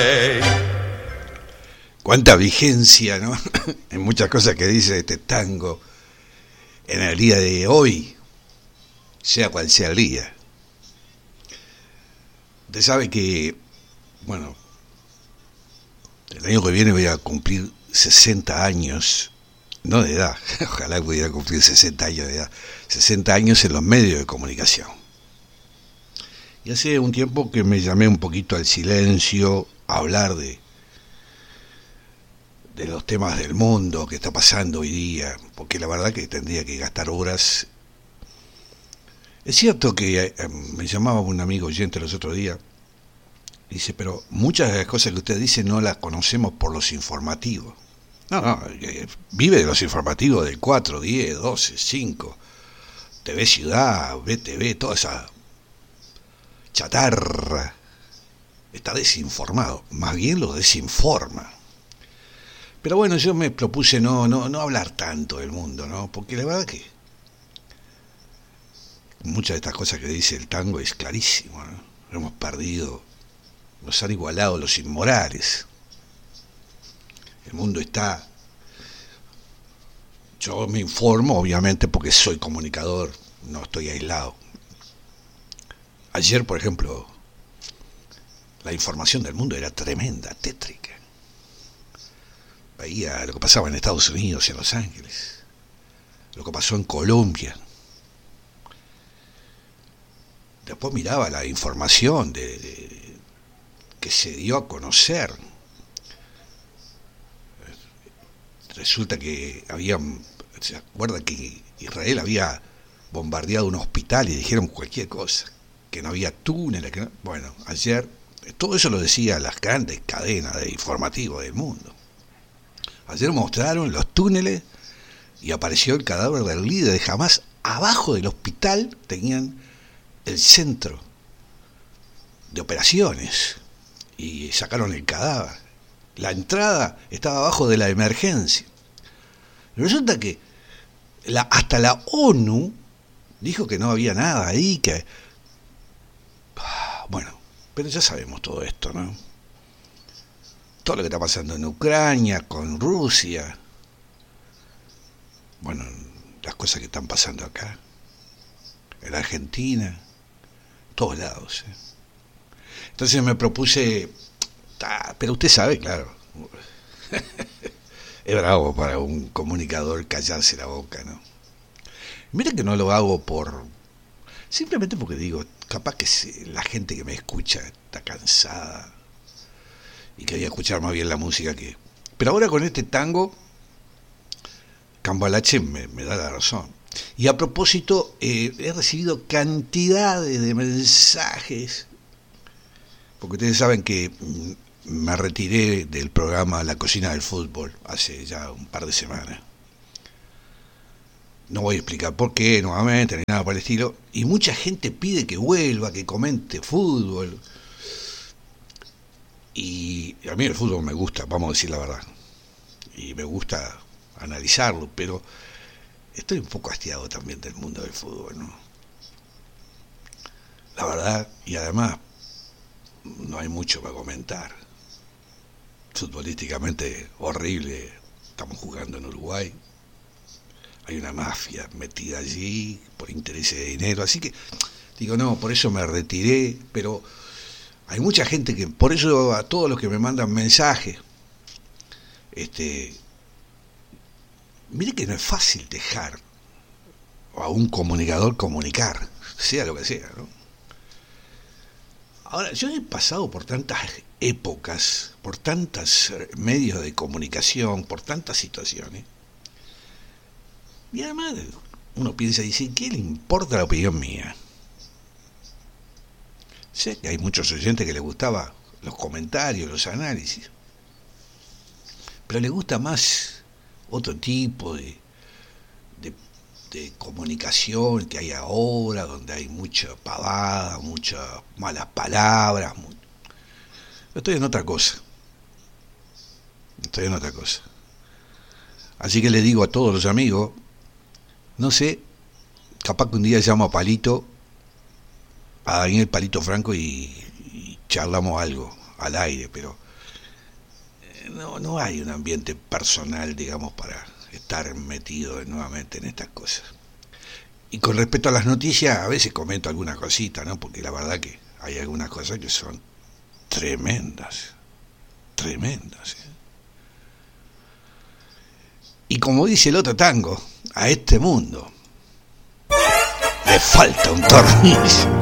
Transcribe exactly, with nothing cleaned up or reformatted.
Cuánta vigencia, ¿no? En muchas cosas que dice este tango en el día de hoy, sea cual sea el día. Usted sabe que, bueno, el año que viene voy a cumplir sesenta años, no de edad, ojalá pudiera cumplir sesenta años de edad, sesenta años en los medios de comunicación. Y hace un tiempo que me llamé un poquito al silencio, a hablar de de los temas del mundo que está pasando hoy día, porque la verdad que tendría que gastar horas. Es cierto que eh, me llamaba un amigo oyente los otros días, dice, pero muchas de las cosas que usted dice no las conocemos por los informativos. No, no, eh, vive de los informativos del cuatro, diez, doce, cinco, T V Ciudad, B T V, toda esa chatarra. Está desinformado, más bien lo desinforma. Pero bueno, yo me propuse no, no, no hablar tanto del mundo, ¿no? Porque la verdad que muchas de estas cosas que dice el tango es clarísimo, ¿no? Hemos perdido, nos han igualado los inmorales. El mundo está... Yo me informo, obviamente, porque soy comunicador, no estoy aislado. Ayer, por ejemplo, la información del mundo era tremenda, tétrica. Veía lo que pasaba en Estados Unidos y en Los Ángeles, lo que pasó en Colombia. Después miraba la información de, de, que se dio a conocer. Resulta que había, ¿se acuerdan que Israel había bombardeado un hospital y dijeron cualquier cosa? Que no había túneles, que no, bueno, ayer, todo eso lo decía las grandes cadenas de informativos del mundo. Ayer mostraron los túneles y apareció el cadáver del líder de Hamás. Abajo del hospital tenían el centro de operaciones y sacaron el cadáver. La entrada estaba abajo de la emergencia. Resulta que la, hasta la ONU dijo que no había nada ahí, que... Bueno, pero ya sabemos todo esto, ¿no? Todo lo que está pasando en Ucrania, con Rusia, bueno, las cosas que están pasando acá, en Argentina, todos lados. ¿eh? Entonces me propuse, ah, pero usted sabe, claro, es bravo para un comunicador callarse la boca, ¿no? Mira que no lo hago por, simplemente porque digo, capaz que la gente que me escucha está cansada y quería escuchar más bien la música que... Pero ahora con este tango, Cambalache me, me da la razón. Y a propósito, eh, he recibido cantidades de mensajes, porque ustedes saben que me retiré del programa La Cocina del Fútbol hace ya un par de semanas. No voy a explicar por qué, nuevamente, ni nada por el estilo. Y mucha gente pide que vuelva, que comente fútbol. Y a mí el fútbol me gusta, vamos a decir la verdad, y me gusta analizarlo, pero estoy un poco hastiado también del mundo del fútbol, ¿no? La verdad, y además no hay mucho para comentar. Futbolísticamente horrible, estamos jugando en Uruguay, hay una mafia metida allí por intereses de dinero, así que digo, no, por eso me retiré, pero... Hay mucha gente que, por eso a todos los que me mandan mensajes, este, mire que no es fácil dejar a un comunicador comunicar, sea lo que sea, ¿no? Ahora, yo he pasado por tantas épocas, por tantos medios de comunicación, por tantas situaciones, y además uno piensa y dice, ¿qué le importa la opinión mía? Sé que hay muchos oyentes que les gustaba los comentarios, los análisis, pero les gusta más otro tipo de, de, de comunicación que hay ahora, donde hay mucha pavada, muchas malas palabras. Muy... Estoy en otra cosa. Estoy en otra cosa. Así que le digo a todos los amigos, no sé, capaz que un día llamo a Palito, a Daniel Palito Franco y, y charlamos algo al aire, pero no, no hay un ambiente personal, digamos, para estar metido nuevamente en estas cosas. Y con respecto a las noticias, a veces comento alguna cosita, ¿no? Porque la verdad que hay algunas cosas que son tremendas, tremendas. ¿eh? Y como dice el otro tango, a este mundo le falta un tornillo.